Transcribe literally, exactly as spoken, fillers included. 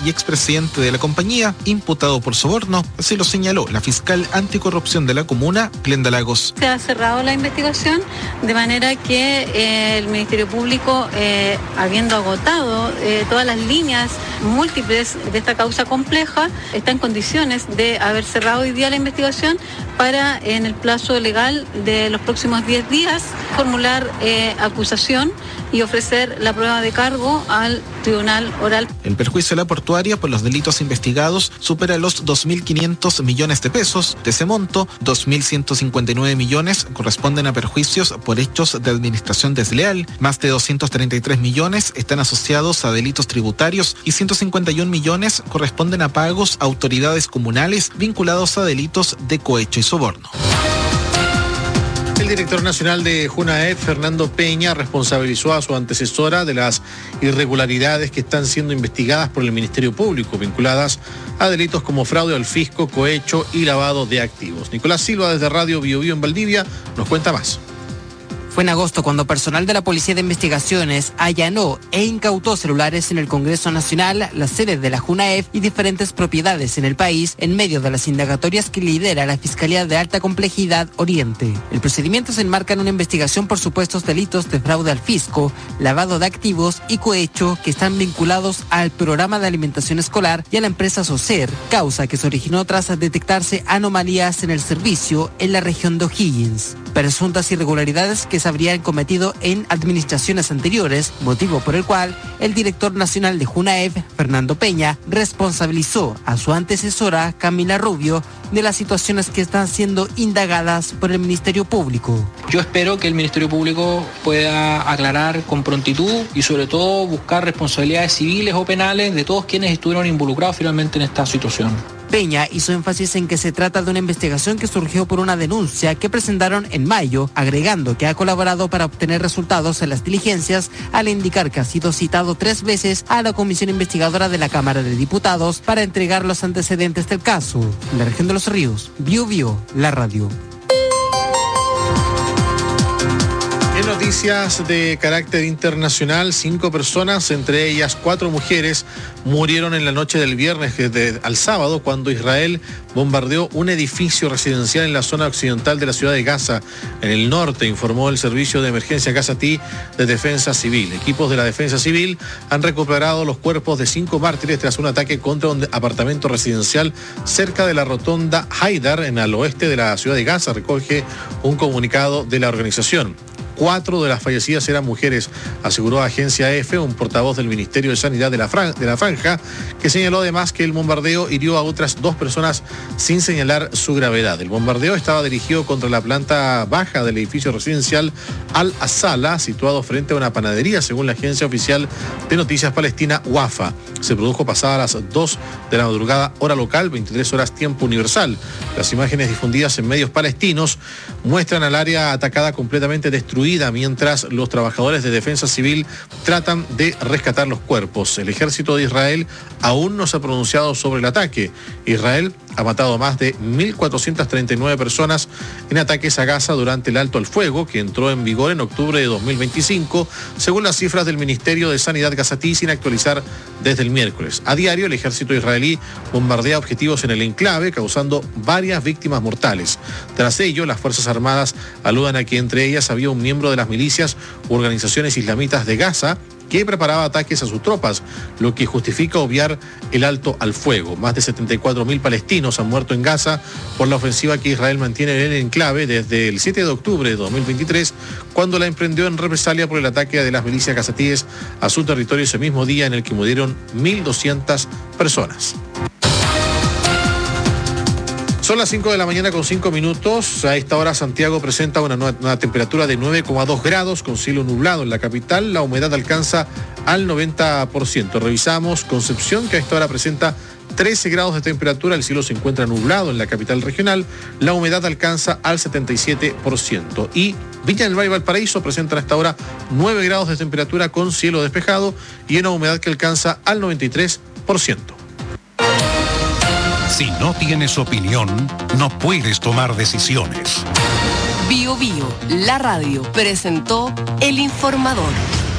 y expresidente de la compañía, imputado por soborno, así lo señaló la fiscal anticorrupción de la comuna, Glenda Lagos. Se ha cerrado la investigación de manera que eh, el Ministerio Público, eh, habiendo agotado eh, todas las líneas múltiples de esta causa compleja, está en condiciones de haber cerrado hoy día la investigación para, en el plazo legal de los próximos diez días, formular eh, acusación y ofrecer la prueba de cargo al Tribunal Oral. El perjuicio de la portuaria por los delitos investigados supera los dos mil quinientos millones de pesos. De ese monto, dos mil ciento cincuenta y nueve millones corresponden a perjuicios por hechos de administración desleal, más de doscientos treinta y tres millones están asociados a delitos tributarios y ciento cincuenta y un millones corresponden a pagos a autoridades comunales vinculados a delitos de cohecho y soborno. El director nacional de JUNAEF, Fernando Peña, responsabilizó a su antecesora de las irregularidades que están siendo investigadas por el Ministerio Público, vinculadas a delitos como fraude al fisco, cohecho y lavado de activos. Nicolás Silva, desde Radio Bio Bio en Valdivia, nos cuenta más. Fue en agosto cuando personal de la Policía de Investigaciones allanó e incautó celulares en el Congreso Nacional, las sedes de la JUNAEF y diferentes propiedades en el país en medio de las indagatorias que lidera la Fiscalía de Alta Complejidad Oriente. El procedimiento se enmarca en una investigación por supuestos delitos de fraude al fisco, lavado de activos y cohecho que están vinculados al programa de alimentación escolar y a la empresa SOCER, causa que se originó tras detectarse anomalías en el servicio en la región de O'Higgins. Presuntas irregularidades que se habrían cometido en administraciones anteriores, motivo por el cual el director nacional de JUNAEF, Fernando Peña, responsabilizó a su antecesora, Camila Rubio, de las situaciones que están siendo indagadas por el Ministerio Público. Yo espero que el Ministerio Público pueda aclarar con prontitud y sobre todo buscar responsabilidades civiles o penales de todos quienes estuvieron involucrados finalmente en esta situación. Peña hizo énfasis en que se trata de una investigación que surgió por una denuncia que presentaron en mayo, agregando que ha colaborado para obtener resultados en las diligencias al indicar que ha sido citado tres veces a la Comisión Investigadora de la Cámara de Diputados para entregar los antecedentes del caso. En la región de Los Ríos, Bio Bio, la radio. En noticias de carácter internacional, cinco personas, entre ellas cuatro mujeres, murieron en la noche del viernes de, al sábado cuando Israel bombardeó un edificio residencial en la zona occidental de la ciudad de Gaza, en el norte, informó el Servicio de Emergencia Gazatí de Defensa Civil. Equipos de la Defensa Civil han recuperado los cuerpos de cinco mártires tras un ataque contra un apartamento residencial cerca de la rotonda Haidar, en el oeste de la ciudad de Gaza, recoge un comunicado de la organización. Cuatro de las fallecidas eran mujeres, aseguró Agencia Efe, un portavoz del Ministerio de Sanidad de la, Fran- de la Franja, que señaló además que el bombardeo hirió a otras dos personas sin señalar su gravedad. El bombardeo estaba dirigido contra la planta baja del edificio residencial Al-Asala, situado frente a una panadería, según la agencia oficial de noticias palestina Wafa. Se produjo pasadas las dos de la madrugada, hora local, veintitrés horas tiempo universal. Las imágenes difundidas en medios palestinos muestran al área atacada completamente destruida, mientras los trabajadores de defensa civil tratan de rescatar los cuerpos. El ejército de Israel aún no se ha pronunciado sobre el ataque. Israel ha matado a más de mil cuatrocientas treinta y nueve personas en ataques a Gaza durante el alto al fuego, que entró en vigor en octubre de dos mil veinticinco, según las cifras del Ministerio de Sanidad gazatí, sin actualizar desde el miércoles. A diario, el ejército israelí bombardea objetivos en el enclave, causando varias víctimas mortales. Tras ello, las Fuerzas Armadas aludan a que entre ellas había un miembro de las milicias u organizaciones islamitas de Gaza que preparaba ataques a sus tropas, lo que justifica obviar el alto al fuego. Más de setenta y cuatro mil palestinos han muerto en Gaza por la ofensiva que Israel mantiene en el enclave desde el siete de octubre de dos mil veintitrés, cuando la emprendió en represalia por el ataque de las milicias gazatíes a su territorio ese mismo día, en el que murieron mil doscientas personas. Son las cinco de la mañana con cinco minutos. A esta hora Santiago presenta una, una temperatura de nueve coma dos grados con cielo nublado en la capital. La humedad alcanza al noventa por ciento. Revisamos Concepción, que a esta hora presenta trece grados de temperatura. El cielo se encuentra nublado en la capital regional. La humedad alcanza al setenta y siete por ciento. Y Viña del Mar y Valparaíso presentan a esta hora nueve grados de temperatura con cielo despejado y una humedad que alcanza al noventa y tres por ciento. Si no tienes opinión, no puedes tomar decisiones. Bio Bio, la radio, presentó El Informador.